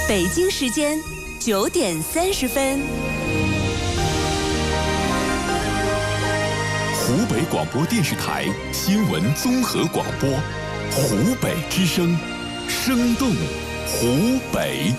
北京时间9点30分。 湖北广播电视台新闻综合广播，湖北之声，生动湖北。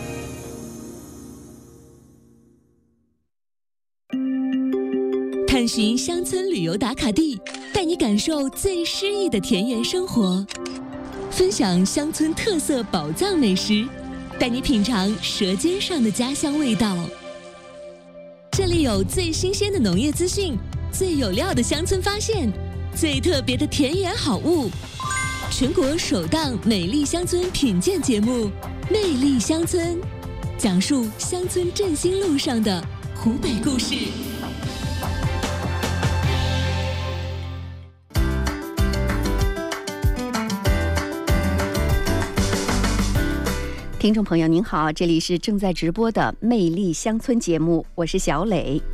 探寻乡村旅游打卡地，带你感受最诗意的田园生活，分享乡村特色宝藏美食，带你品尝舌尖上的家乡味道。这里有最新鲜的农业资讯，最有料的乡村发现，最特别的田园好物。全国首档美丽乡村品鉴节目《魅力乡村》，讲述乡村振兴路上的湖北故事。 听众朋友您好，这里是正在直播的魅力乡村节目，我是小磊。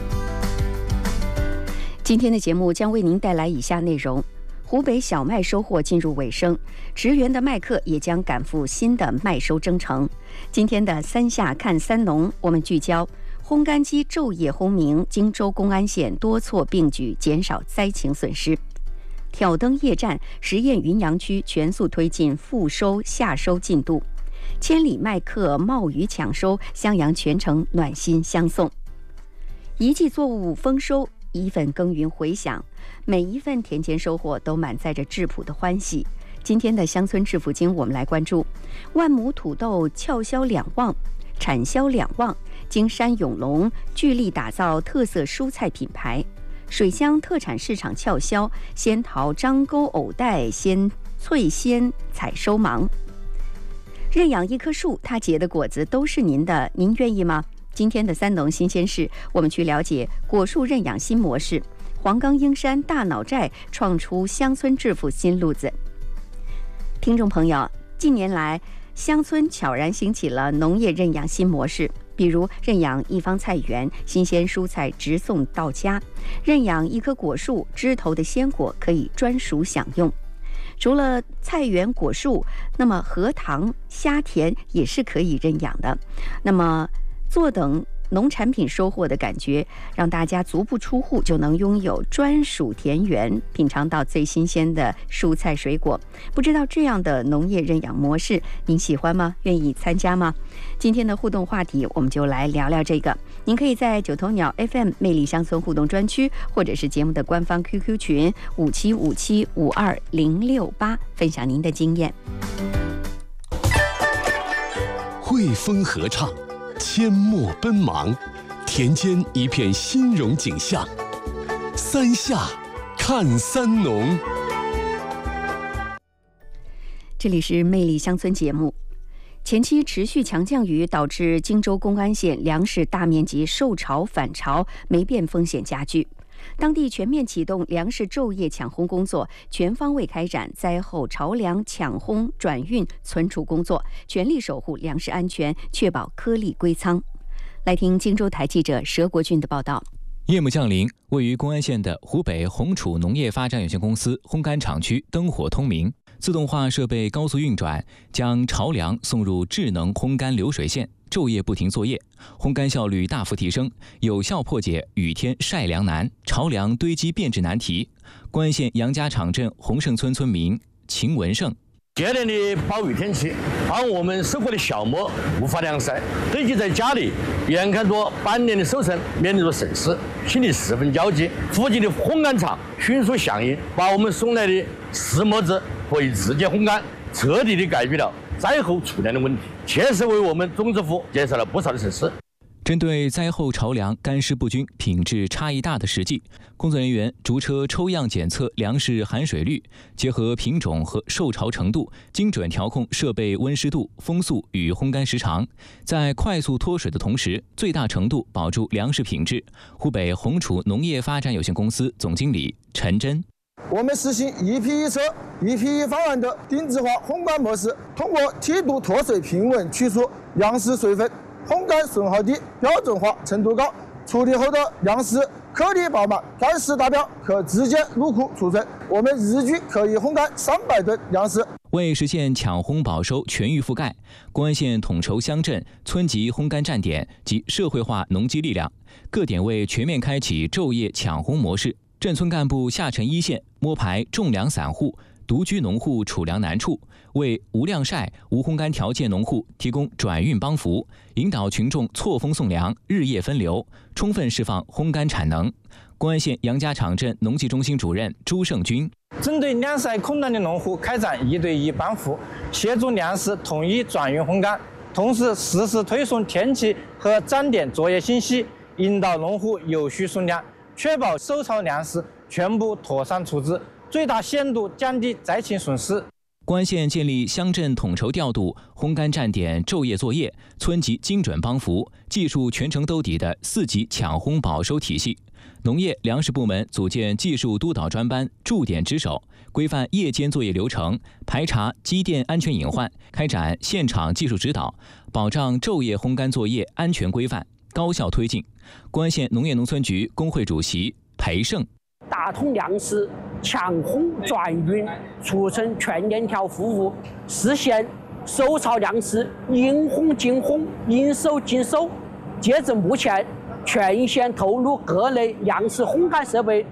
今天的节目将为您带来以下内容：湖北小麦收获进入尾声，职员的麦客也将赶赴新的麦收征程。今天的三下看三农，我们聚焦烘干机昼夜轰鸣，荆州公安县多措并举，减少灾情损失。挑灯夜战，实验云阳区全速推进复收夏收进度。千里麦客冒雨抢收，襄阳全城暖心相送。一季作物丰收，一份耕耘回响，每一份田间收获都满载着质朴的欢喜。今天的乡村致富经，我们来关注万亩土豆俏销两旺，产销两旺。金山永隆聚力打造特色蔬菜品牌，水乡特产市场俏销，仙桃张沟藕带鲜脆鲜采收忙。认养一棵树，它结的果子都是您的，您愿意吗？今天的三农新鲜事，我们去了解果树认养新模式。黄冈英山大脑寨创出乡村致富新路子。听众朋友，近年来乡村悄然兴起了农业认养新模式，比如认养一方菜园，新鲜蔬菜直送到家；认养一棵果树，枝头的鲜果可以专属享用。除了菜园果树，那么荷塘、虾田也是可以认养的。那么坐等农产品收获的感觉，让大家足不出户就能拥有专属田园，品尝到最新鲜的蔬菜水果。不知道这样的农业认养模式您喜欢吗？愿意参加吗？今天的互动话题，我们就来聊聊这个。您可以在九头鸟 FM 魅力乡村互动专区，或者是节目的官方 QQ 群5757520068，分享您的经验。 汇丰合唱，阡陌奔忙，田间一片欣荣景象。三下看三农， 这里是魅力乡村节目。前期持续强降雨导致荆州公安县粮食大面积受潮反潮，霉变风险加剧。当地全面启动粮食昼夜抢烘工作，全方位开展灾后潮粮抢烘、转运、存储工作，全力守护粮食安全，确保颗粒归仓。来听荆州台记者佘国俊的报道。 夜幕降临，位于公安县的湖北红储农业发展有限公司烘干厂区灯火通明，自动化设备高速运转，将潮粮送入智能烘干流水线，昼夜不停作业，烘干效率大幅提升，有效破解雨天晒粮难、潮粮堆积变质难题。公安县杨家场镇洪胜村村民秦文胜： 接连的暴雨天气，让我们收获的小麦无法晾晒，堆积在家里，眼看着半年的收成面临着损失，心里十分焦急。附近的烘干厂迅速响应，把我们送来的湿麦子可以直接烘干，彻底的解决了灾后储粮的问题，切实为我们种植户减少了不少的损失。 针对灾后潮粮干湿不均、品质差异大的实际，工作人员逐车抽样检测粮食含水率，结合品种和受潮程度，精准调控设备温湿度、风速与烘干时长，在快速脱水的同时，最大程度保住粮食品质。湖北红储农业发展有限公司总经理陈真： 我们实行一批一车、一批一方案的定制化烘干模式，通过梯度脱水平稳去除粮食水分，烘干损耗低，标准化程度高，处理后的粮食颗粒饱满，干湿达标，可直接入库储存。我们日均可以烘干300吨粮食。 为实现抢烘保收全域覆盖，公安县统筹乡镇、村级烘干站点及社会化农机力量，各点位全面开启昼夜抢烘模式。镇村干部下沉一线，摸排种粮散户、独居农户储粮难处，为无晾晒、无烘干条件农户提供转运帮扶，引导群众错峰送粮、日夜分流，充分释放烘干产能。公安县杨家场镇农技中心主任朱胜军针对晾晒困难的农户开展1对1帮扶，协助粮食统一转运烘干，同时实时推送天气和站点作业信息，引导农户有序送粮，确保收藏粮食全部妥善处置，最大限度降低灾情损失。 公安县建立乡镇统筹调度、烘干站点昼夜作业、村级精准帮扶、技术全程兜底的4级抢烘保收体系。农业粮食部门组建技术督导专班，驻点值守，规范夜间作业流程，排查机电安全隐患，开展现场技术指导，保障昼夜烘干作业安全规范，高效推进。公安县农业农村局工会主席裴胜打通粮食抢烘转运促成全链条服务，实现收藏粮食应烘尽烘、应收尽收。截至目前，全县投入各类粮食烘干设备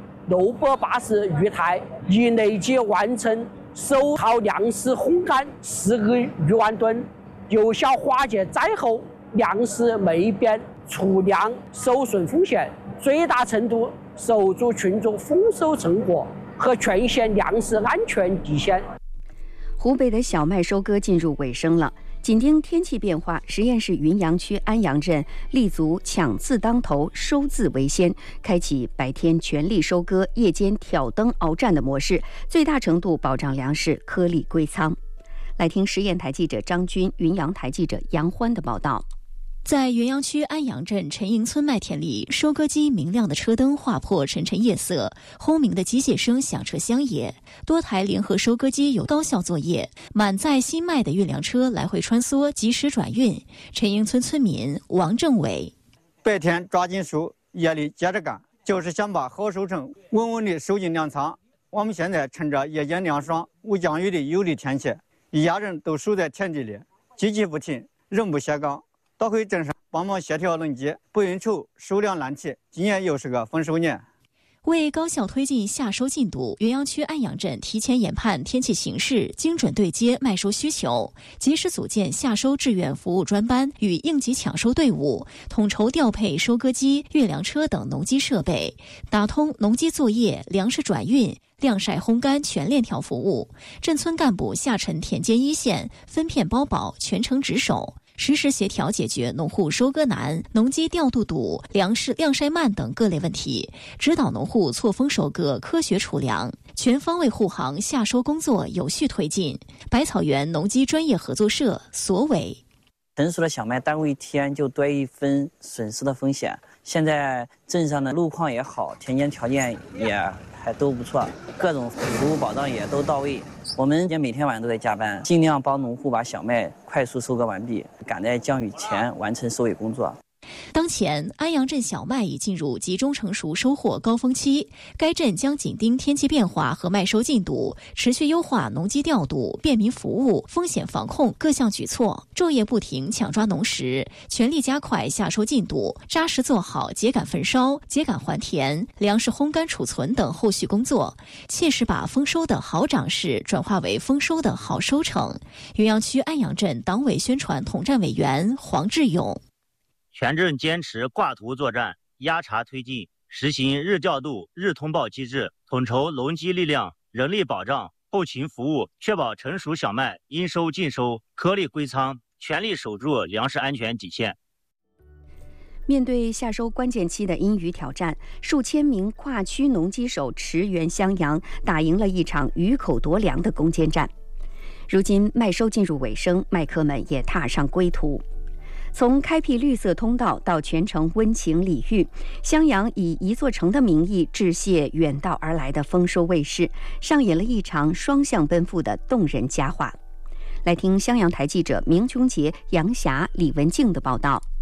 680余台，已累计完成收藏粮食烘干10个余万吨，有效化解灾后粮食霉变、储粮受损风险，最大程度守住群众丰收成果和全县粮食安全底线。 湖北的小麦收割进入尾声了，紧盯天气变化，十堰市云阳区安阳镇立足抢字当头、收字为先，开启白天全力收割、夜间挑灯鏖战的模式，最大程度保障粮食颗粒归仓。来听实验台记者张军、云阳台记者杨欢的报道。 在云阳区安阳镇陈营村麦田里，收割机明亮的车灯划破沉沉夜色，轰鸣的机械声响彻乡野。多台联合收割机有高效作业，满载新麦的运粮车来回穿梭，及时转运。陈营村村民王政伟： 白天抓紧收，夜里接着干，就是想把好收成稳稳地收进粮仓。我们现在趁着夜间凉爽、无降雨的有利天气，一家人都守在田地里，机器不停，人不歇岗。到回镇上帮忙协调轮机，不应愁收粮难题。今年又是个丰收年。 为高效推进夏收进度，云阳区安阳镇提前研判天气形势，精准对接麦收需求，及时组建夏收志愿服务专班与应急抢收队伍，统筹调配收割机、运粮车等农机设备，打通农机作业、粮食转运、晾晒烘干全链条服务。镇村干部下沉田间一线，分片包保，全程值守，实时协调解决农户收割难、农机调度堵、粮食晾晒慢等各类问题，指导农户错峰收割、科学储粮，全方位护航夏收工作有序推进。百草园农机专业合作社所委： 成熟的小麦单位天就多一分损失的风险。现在镇上的路况也好，田间条件也还都不错，各种服务保障也都到位。我们也每天晚上都在加班，尽量帮农户把小麦快速收割完毕，赶在降雨前完成收尾工作。 当前，安阳镇小麦已进入集中成熟收获高峰期，该镇将紧盯天气变化和麦收进度，持续优化农机调度、便民服务、风险防控各项举措，昼夜不停抢抓农时，全力加快夏收进度，扎实做好秸秆焚烧、秸秆还田、粮食烘干储存等后续工作，切实把丰收的好长势转化为丰收的好收成。云阳区安阳镇党委宣传统战委员黄志勇： 全镇坚持挂图作战，压查推进，实行日调度、日通报机制，统筹农机力量、人力保障、后勤服务，确保成熟小麦应收尽收、颗粒归仓，全力守住粮食安全底线。 面对夏收关键期的阴雨挑战，数千名跨区农机手驰援襄阳，打赢了一场鱼口夺粮的攻坚战。如今麦收进入尾声，麦客们也踏上归途。从开辟绿色通道到全城温情礼遇，襄阳以一座城的名义致谢远道而来的丰收卫士，上演了一场双向奔赴的动人佳话。来听襄阳台记者明琼杰、杨霞、李文静的报道。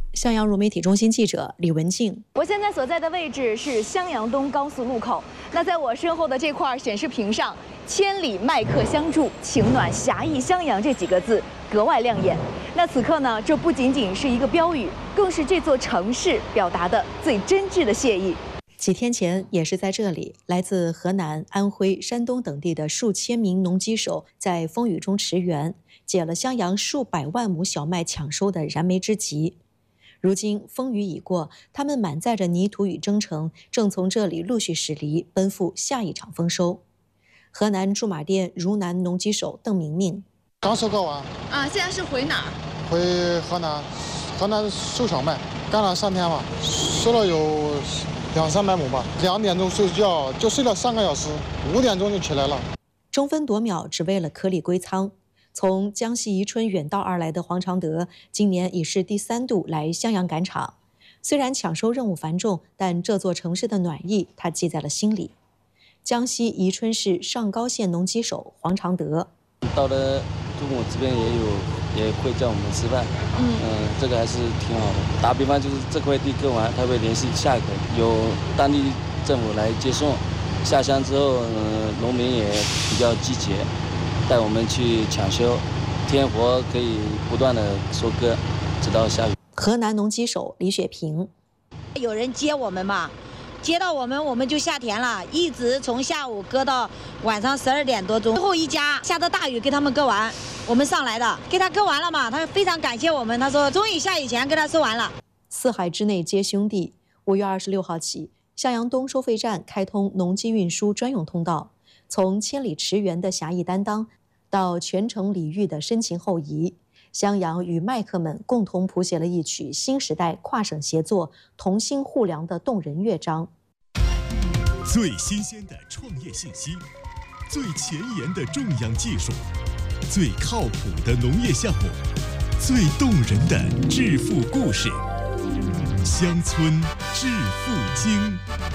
襄阳融媒体中心记者李文静。 我现在所在的位置是襄阳东高速路口。那在我身后的这块显示屏上，“千里麦客相助，情暖侠义襄阳”这几个字格外亮眼。那此刻呢，这不仅仅是一个标语，更是这座城市表达的最真挚的谢意。 几天前，也是在这里，来自河南、安徽、山东等地的数千名农机手在风雨中驰援，解了襄阳数百万亩小麦抢收的燃眉之急。如今风雨已过，他们满载着泥土与征程，正从这里陆续驶离，奔赴下一场丰收。河南驻马店如南农机手邓明明： 刚收割完啊，现在是回哪儿？ 回河南收小麦，干了3天嘛，收了有200-300亩吧。2点钟睡觉，就睡了3个小时，5点钟就起来了。 争分夺秒，只为了颗粒归仓。从江西宜春远道而来的黄常德，今年已是第3度来襄阳赶场。虽然抢收任务繁重，但这座城市的暖意他记在了心里。江西宜春市上高县农机手黄常德： 到了中午这边也会叫我们吃饭，这个还是挺好的。打比方就是这块地割完，他会联系下一块，有当地政府来接送。下乡之后，农民也比较积极，带我们去抢修，天活可以不断的收割，直到下雨。 河南农机手李雪萍： 有人接我们嘛，接到我们就下田了，一直从下午割到晚上12点多钟。最后一家下着大雨给他们割完，我们上来的，给他割完了嘛，他非常感谢我们，他说终于下雨前给他收完了。 四海之内皆兄弟。5月26号起，襄阳东收费站开通农机运输专用通道，从千里驰援的侠义担当，到全城礼遇的深情厚谊，襄阳与麦客们共同谱写了一曲新时代跨省协作、同心互良的动人乐章。 最新鲜的创业信息，最前沿的种养技术，最靠谱的农业项目，最动人的致富故事。乡村致富经。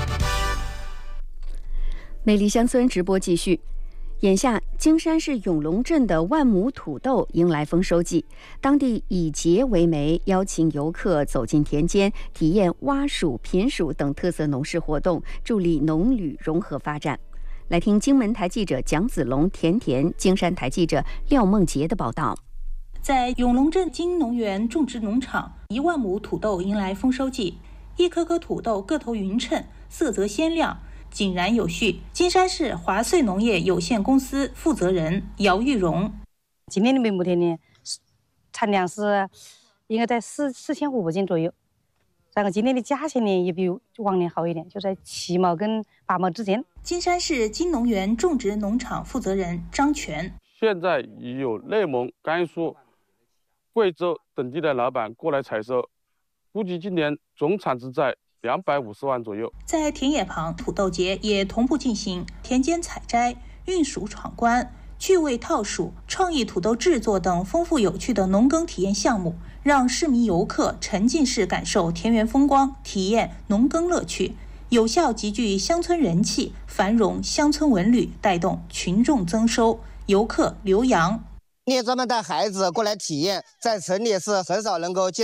美丽乡村直播继续。眼下，京山市永隆镇的万亩土豆迎来丰收季，当地以节为媒，邀请游客走进田间，体验挖薯、品薯等特色农事活动，助力农旅融合发展。来听荆门台记者蒋子龙、田，京山台记者廖梦杰的报道。 在永隆镇金农园种植农场，1万亩土豆迎来丰收季，一颗颗土豆个头匀称，色泽鲜亮，井然有序。金山市华穗农业有限公司负责人姚玉荣： 今年的每亩田呢，产量是应该在4500斤左右，然后今年的价钱呢也比往年好一点，就在7毛跟8毛之间。 金山市金农园种植农场负责人张全： 现在已有内蒙、甘肃、贵州等地的老板过来采收，估计今年总产值在250万左右。 在田野旁，土豆节也同步进行，田间采摘、运薯闯关、趣味套薯、创意土豆制作等丰富有趣的农耕体验项目，让市民游客沉浸式感受田园风光，体验农耕乐趣，有效集聚乡村人气，繁荣乡村文旅，带动群众增收。游客刘洋： 你专门带孩子过来体验，在城里是很少能够见